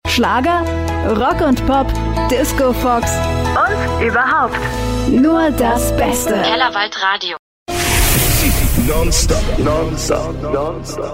Schlager, Rock und Pop, Disco Fox und überhaupt nur das Beste. Kellerwald Radio. Non-stop.